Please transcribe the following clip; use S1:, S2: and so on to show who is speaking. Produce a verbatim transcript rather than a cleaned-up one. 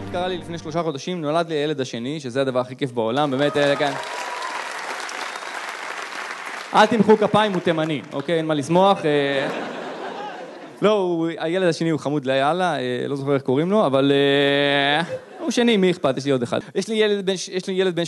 S1: קרה לי לפני שלושה חודשים, נולד לי הילד השני, שזה הדבר הכי כיף בעולם, באמת, כאן. אל תמחאו כפיים, הוא תימני, אוקיי? אין מה לשמוח. לא, הילד השני הוא חמוד ליאללה, לא זוכר איך קוראים לו, אבל הוא שני, מי אכפת? יש לי עוד אחד. יש לי ילד בן